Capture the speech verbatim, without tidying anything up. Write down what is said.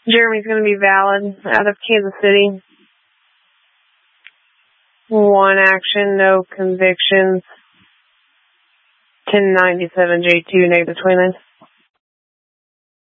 Jeremy's going to be valid out of Kansas City. One action, no convictions. ten ninety-seven J two, negative twenty-nine.